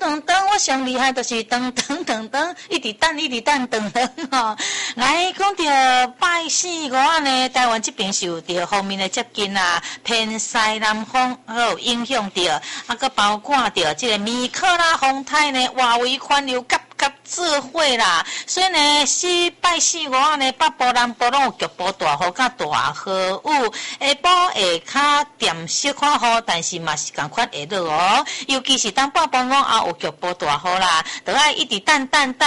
等，我上厉害就是等，一直等吼。来讲到拜四五啊呢，台湾这边受到方面的接近啊，偏西南风有影响到，个包括着这个米克啦、风台呢，外围环流甲智慧啦，所以呢，拜四五啊呢，北部南部拢有局部大雨甲大豪雨，下晡下较点小看雨，但是嘛是共款会落哦。尤其是当北部讲啊有局部大雨啦，就爱一直等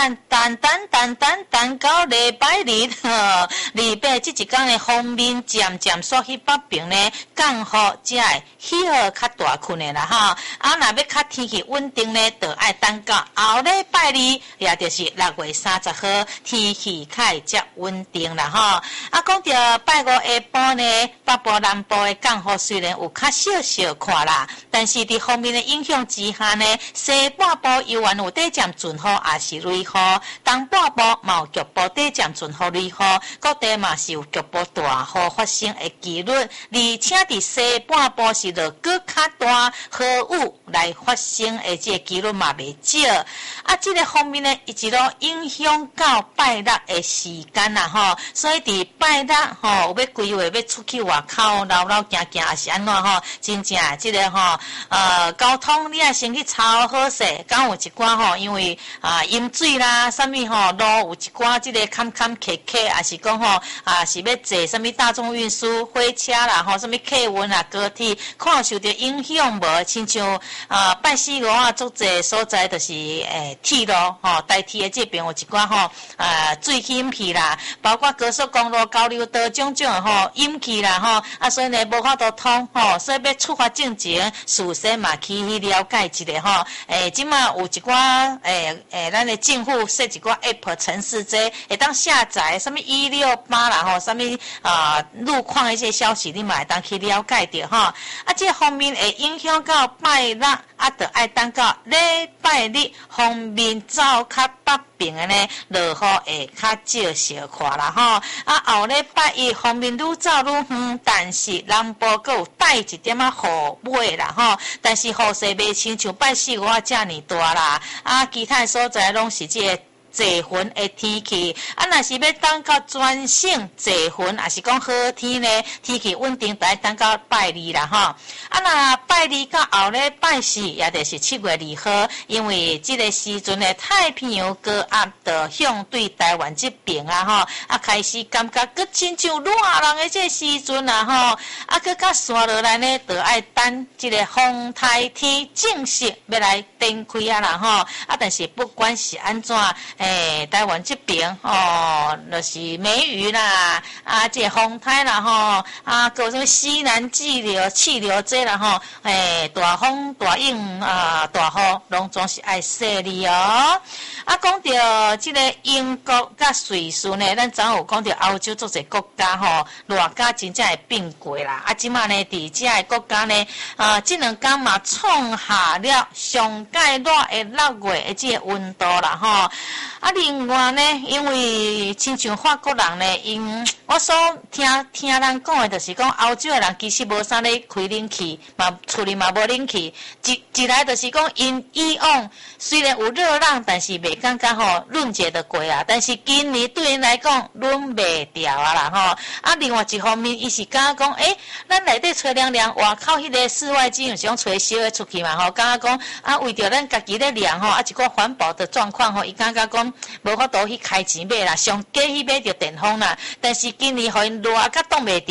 到礼拜日，礼拜这一天的方面渐渐所去北平呢，降雨才会起较大群的啦哈。啊，若要较天气稳定呢，就爱等到后礼拜二。也就是6月30号，天气较才稳定啦吼。啊，讲到拜五下晡呢，北部南部的降雨虽然有较少看啦，但是伫方面的影响之下呢，西半部依然有短暂阵雨，也是雷雨；东半部嘛有局部短暂阵雨雷雨，各地嘛是有局部大雨发生的几率，而且伫西半部是落更较大雨雨来发生的这个几率嘛袂少。啊，这个方面呢，一直都影响到拜六的时间啦吼，所以伫拜六吼有要规划要出去外口绕行也是安怎吼，真正这个吼交通你也先去查好势，敢有一寡吼，因为淹水啦，啥物吼路有一寡这个坎坎坷坷，也是讲吼是要坐啥物大众运输火车啦吼，啥物客运啊高铁，看受到影响无？亲像拜四五啊，足侪所在就是铁路吼。代替的这边有一寡吼水淹去啦，包括高速公路、交流道种吼淹去啦吼，啊所以呢无法度通吼，所以要出发进前，事先嘛去了解一下吼。即马有一寡咱的政府设一寡 app 程式这会当下载，什么168啦吼，什么路况一些消息，你嘛会当去了解着吼。啊，这方面会影响到拜六，啊，就爱等到礼拜日方面走较北平的呢，落雨会较少看啦吼。啊，后礼拜一方面愈走愈远，但是南部阁有带一点雨尾啦吼。但是雨势袂亲像拜四五啊遮尔大啦。啊，其他所在拢是这个坐云的天气，啊，若是要等到全省坐云，也是讲好天呢，天气稳定，就要等到拜二啦吼。啊，若拜二到后礼拜四，也就是7月2号，因为这个时阵的太平洋高压就向对台湾这边啊吼，啊开始感觉佮亲像热人的这时阵啊吼，啊佮较刷落来呢，就爱等这个风台天正式要来展开啊啦吼。啊，但是不管是安怎，台湾这边就是梅雨啦，啊，这风台啦吼，啊，各种西南气流这啦吼，大风大影啊，大雨拢总是爱势利哦。啊，讲到这个英国甲瑞士呢，咱昨有讲到欧洲足侪国家吼，热甲真正会变过啦。啊，即马呢，伫遮个国家呢，这2天嘛创下了上界热的6月的这个温度啦吼。啊，另外呢，因为亲像法国人呢，我所听人讲的，就是讲欧洲的人其实无啥咧开冷气，嘛厝里嘛无冷气，一来就是讲因以往虽然有热浪，但是袂感觉吼润解的过啊，但是今年对因来讲润袂掉啊啦吼。啊，另外一方面，伊是感觉讲，咱内底吹凉凉，外口迄个室外机有时讲吹烧的出去嘛吼，感觉讲啊，为着咱家己咧凉吼，啊一个环保的状况吼，伊感觉讲无法度去开钱买啦，上计去买着电风啦，但是今年互因热甲挡袂住。